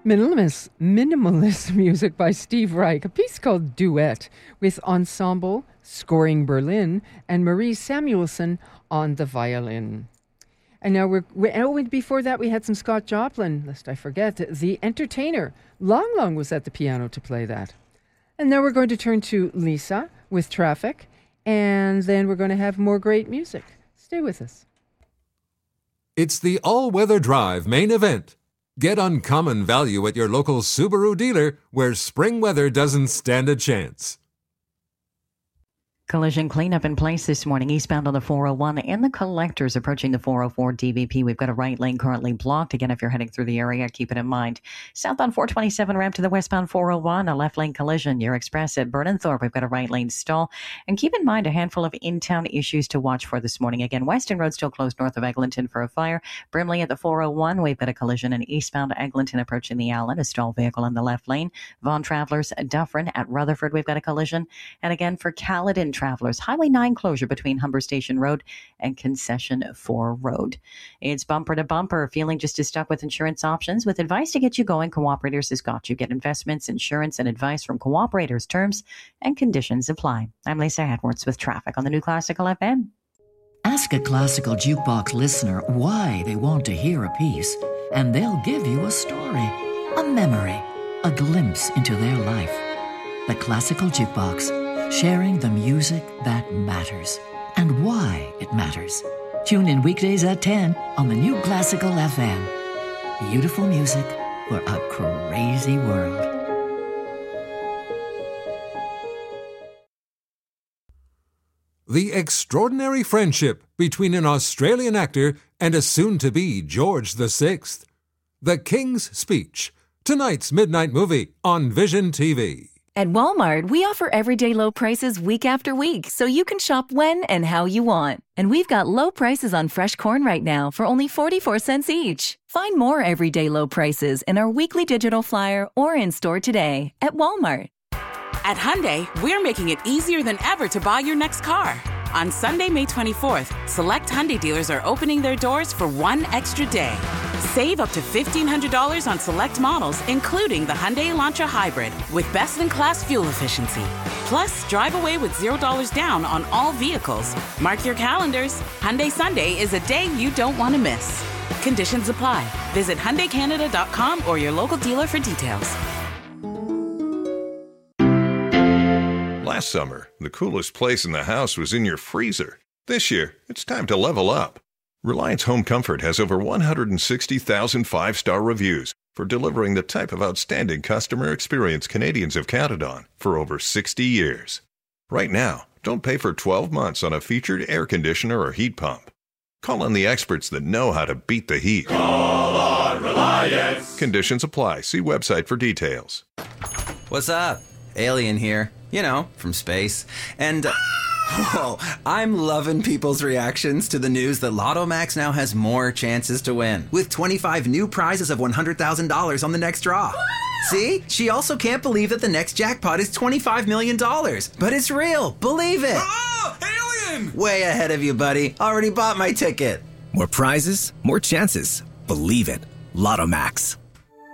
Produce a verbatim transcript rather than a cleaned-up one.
Minimalist, minimalist music by Steve Reich, a piece called Duet with Ensemble, Scoring Berlin, and Marie Samuelson on the violin. And now we're, we oh, and before that we had some Scott Joplin, lest I forget, The Entertainer. Long Long was at the piano to play that. And now we're going to turn to Lisa with Traffic, and then we're going to have more great music. Stay with us. It's the all-weather drive main event. Get uncommon value at your local Subaru dealer where spring weather doesn't stand a chance. Collision cleanup in place this morning, eastbound on the four oh one and the collectors approaching the four oh four D V P. We've got a right lane currently blocked. Again, if you're heading through the area, keep it in mind. Southbound four twenty-seven ramp to the westbound four oh one, a left lane collision. Your express at Burnenthorpe, we've got a right lane stall. And keep in mind a handful of in-town issues to watch for this morning. Again, Weston Road still closed north of Eglinton for a fire. Brimley at the four oh one, we've got a collision. And eastbound Eglinton approaching the Allen, a stall vehicle in the left lane. Vaughan Travelers, Dufferin at Rutherford, we've got a collision. And again, for Caledon Travelers, Highway nine closure between Humber Station Road and Concession four Road. It's bumper to bumper. Feeling just as stuck with insurance options? With advice to get you going, Cooperators has got you. Get investments, insurance, and advice from Cooperators. Terms and conditions apply. I'm Lisa Edwards with Traffic on the New Classical F M. Ask a Classical Jukebox listener why they want to hear a piece, and they'll give you a story, a memory, a glimpse into their life. The Classical Jukebox. Sharing the music that matters and why it matters. Tune in weekdays at ten on the New Classical F M. Beautiful music for a crazy world. The extraordinary friendship between an Australian actor and a soon-to-be George the Sixth. The King's Speech. Tonight's midnight movie on Vision T V. At Walmart, we offer everyday low prices week after week, so you can shop when and how you want. And we've got low prices on fresh corn right now for only forty-four cents each. Find more everyday low prices in our weekly digital flyer or in-store today at Walmart. At Hyundai, we're making it easier than ever to buy your next car. On Sunday, May twenty-fourth, select Hyundai dealers are opening their doors for one extra day. Save up to fifteen hundred dollars on select models, including the Hyundai Elantra Hybrid, with best-in-class fuel efficiency. Plus, drive away with zero dollars down on all vehicles. Mark your calendars. Hyundai Sunday is a day you don't want to miss. Conditions apply. Visit Hyundai Canada dot com or your local dealer for details. Last summer, the coolest place in the house was in your freezer. This year, it's time to level up. Reliance Home Comfort has over one hundred sixty thousand five-star reviews for delivering the type of outstanding customer experience Canadians have counted on for over sixty years. Right now, don't pay for twelve months on a featured air conditioner or heat pump. Call on the experts that know how to beat the heat. Call on Reliance. Conditions apply. See website for details. What's up? Alien here. You know, from space. And, uh, whoa, I'm loving people's reactions to the news that Lotto Max now has more chances to win, with twenty-five new prizes of one hundred thousand dollars on the next draw. See? She also can't believe that the next jackpot is twenty-five million dollars. But it's real. Believe it. Oh, alien! Way ahead of you, buddy. Already bought my ticket. More prizes, more chances. Believe it. Lotto Max.